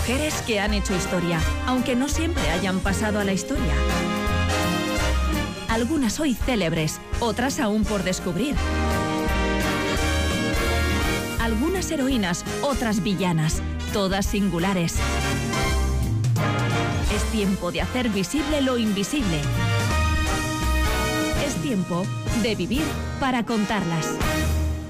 Mujeres que han hecho historia, aunque no siempre hayan pasado a la historia. Algunas hoy célebres, otras aún por descubrir. Algunas heroínas, otras villanas, todas singulares. Es tiempo de hacer visible lo invisible. Es tiempo de vivir para contarlas.